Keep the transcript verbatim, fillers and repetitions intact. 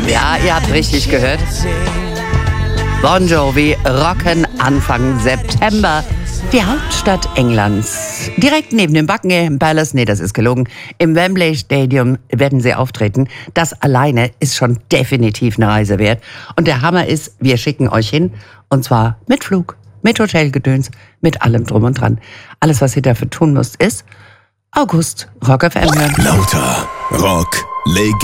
Ja, ihr habt richtig gehört. Bon Jovi rocken Anfang September. Die Hauptstadt Englands. Direkt neben dem Buckingham Palace, nee, das ist gelogen, im Wembley Stadium werden sie auftreten. Das alleine ist schon definitiv eine Reise wert. Und der Hammer ist, wir schicken euch hin. Und zwar mit Flug, mit Hotelgedöns, mit allem drum und dran. Alles, was ihr dafür tun müsst, ist August Rock F M hören. Lauter Rock Legende.